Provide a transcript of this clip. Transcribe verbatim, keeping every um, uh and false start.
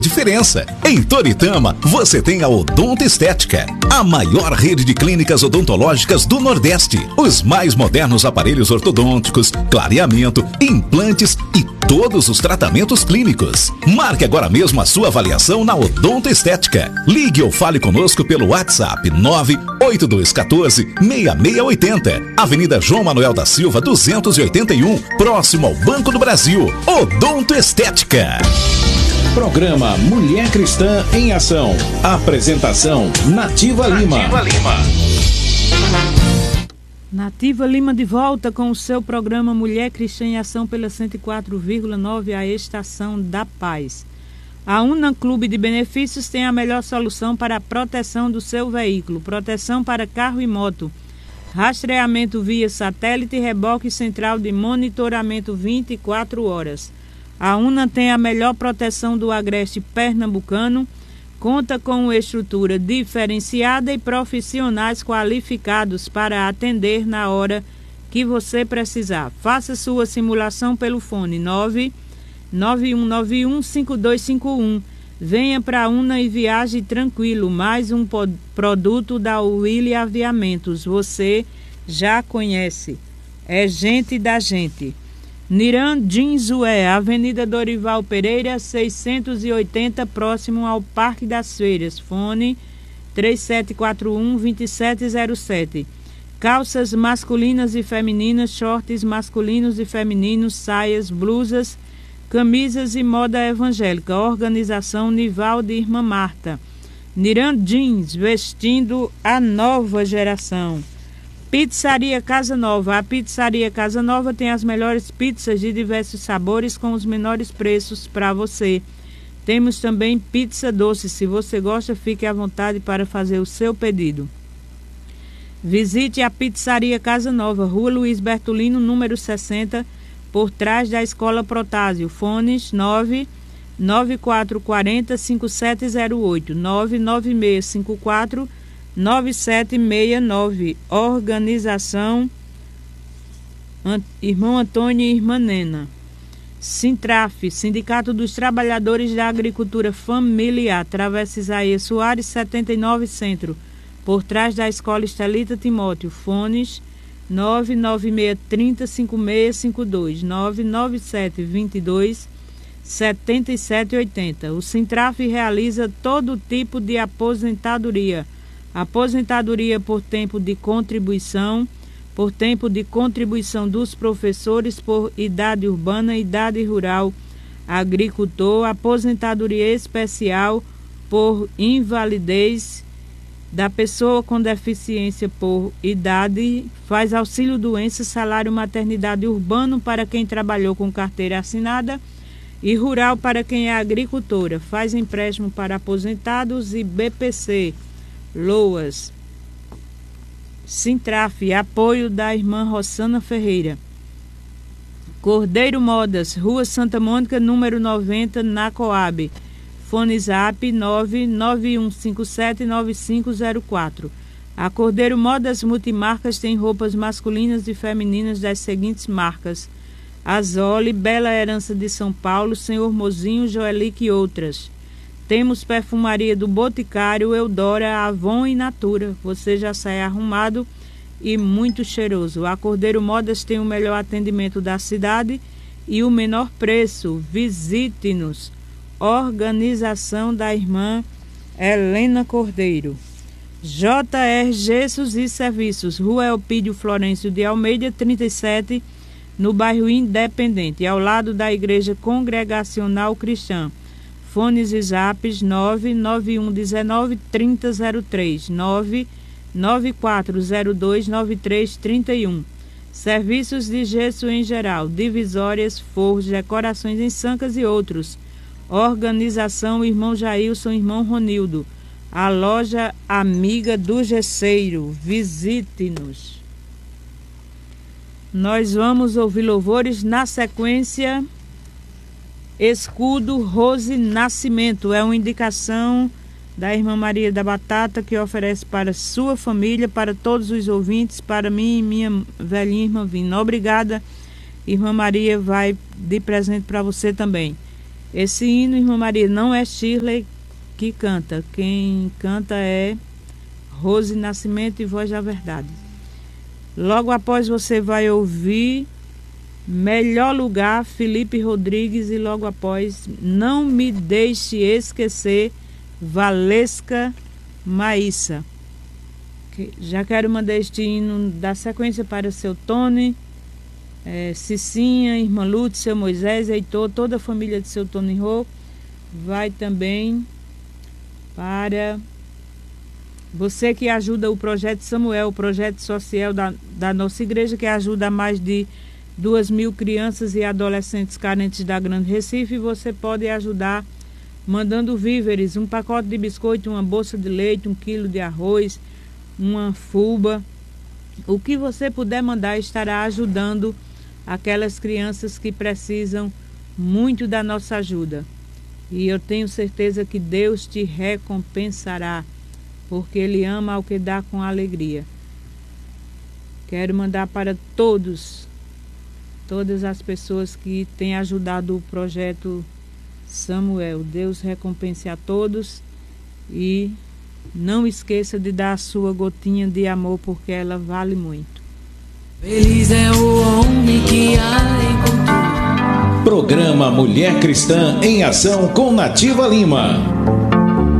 Diferença. Em Toritama, você tem a Odonto Estética, a maior rede de clínicas odontológicas do Nordeste. Os mais modernos aparelhos ortodônticos, clareamento, implantes e todos os tratamentos clínicos. Marque agora mesmo a sua avaliação na Odonto Estética. Ligue ou fale conosco pelo WhatsApp nove oito dois um quatro, seis seis oito zero. Avenida João Manuel da Silva, duzentos e oitenta e um, próximo ao Banco do Brasil. Odonto Estética. Programa Mulher Cristã em Ação. Apresentação Nativa Lima. Nativa Lima. Nativa Lima de volta com o seu programa Mulher Cristã em Ação pela cento e quatro vírgula nove, a estação da paz. A Una Clube de Benefícios tem a melhor solução para a proteção do seu veículo. Proteção para carro e moto. Rastreamento via satélite e reboque central de monitoramento vinte e quatro horas. A Una tem a melhor proteção do agreste pernambucano, conta com estrutura diferenciada e profissionais qualificados para atender na hora que você precisar. Faça sua simulação pelo fone nove nove um nove um cinco dois cinco um. Venha para a Una e viaje tranquilo. Mais um produto da Willy Aviamentos. Você já conhece. É gente da gente. Niran Jeansué, Avenida Dorival Pereira, seiscentos e oitenta, próximo ao Parque das Feiras. Fone três sete quatro um, dois sete zero sete. Calças masculinas e femininas, shorts masculinos e femininos, saias, blusas, camisas e moda evangélica. Organização Nival de Irmã Marta. Niran Jeans, vestindo a nova geração. Pizzaria Casa Nova. A Pizzaria Casa Nova tem as melhores pizzas de diversos sabores com os menores preços para você. Temos também pizza doce. Se você gosta, fique à vontade para fazer o seu pedido. Visite a Pizzaria Casa Nova, Rua Luiz Bertolino, número sessenta, por trás da Escola Protásio. Fones nove nove quatro quatro zero, cinco sete zero oito, nove nove seis cinco quatro nove sete seis nove. Organização Irmão Antônio e Irmã Nena. Sintraf, Sindicato dos Trabalhadores da Agricultura Familiar, Travessa Isaías Soares, setenta e nove, Centro, por trás da Escola Estelita Timóteo. Fones nove nove seis três zero cinco seis cinco dois, nove nove sete dois dois sete sete oito zero. O Sintraf realiza todo tipo de aposentadoria. Aposentadoria por tempo de contribuição, por tempo de contribuição dos professores, por idade urbana, idade rural, agricultor, aposentadoria especial por invalidez da pessoa com deficiência por idade, faz auxílio doença, salário maternidade urbano para quem trabalhou com carteira assinada e rural para quem é agricultora, faz empréstimo para aposentados e B P C. Loas. Sintraf, apoio da irmã Rossana Ferreira. Cordeiro Modas, Rua Santa Mônica, número noventa, na Coab. Fone Zap nove nove um cinco sete nove cinco zero quatro. A Cordeiro Modas Multimarcas tem roupas masculinas e femininas das seguintes marcas: Azole, Bela Herança de São Paulo, Senhor Mozinho, Joelique e outras. Temos perfumaria do Boticário, Eudora, Avon e Natura. Você já sai arrumado e muito cheiroso. A Cordeiro Modas tem o melhor atendimento da cidade e o menor preço. Visite-nos. Organização da irmã Helena Cordeiro. J R Gessos e Serviços, Rua Elpídio Florencio de Almeida, trinta e sete, no bairro Independente, ao lado da Igreja Congregacional Cristã. Fones e zaps nove nove um um nove três zero zero três, nove nove quatro zero dois nove três três um. Serviços de gesso em geral, divisórias, forros, decorações em sancas e outros. Organização Irmão Jailson, Irmão Ronildo. A loja amiga do gesseiro. Visite-nos. Nós vamos ouvir louvores na sequência. Escudo Rose Nascimento é uma indicação da irmã Maria da Batata, que oferece para sua família, para todos os ouvintes, para mim e minha velhinha irmã Vina. Obrigada, irmã Maria, vai de presente para você também. Esse hino, irmã Maria, não é Shirley que canta. Quem canta é Rose Nascimento e Voz da Verdade. Logo após você vai ouvir Melhor Lugar, Felipe Rodrigues, e logo após Não Me Deixe Esquecer, Valesca Maíssa. Já quero mandar este hino da sequência para o seu Tony, é, Cicinha, irmã Lúcia, Moisés, Heitor, toda a família de seu Tony Rô. Vai também para você que ajuda o Projeto Samuel, o projeto social da, da nossa igreja, que ajuda mais de duas mil crianças e adolescentes carentes da Grande Recife. Você pode ajudar mandando víveres, um pacote de biscoito, uma bolsa de leite, um quilo de arroz, uma fuba. O que você puder mandar estará ajudando aquelas crianças que precisam muito da nossa ajuda. E eu tenho certeza que Deus te recompensará, porque Ele ama ao que dá com alegria. Quero mandar para todos, todas as pessoas que têm ajudado o projeto Samuel. Deus recompense a todos e não esqueça de dar a sua gotinha de amor, porque ela vale muito. Feliz é o homem que a encontrou. Programa Mulher Cristã em Ação com Nativa Lima.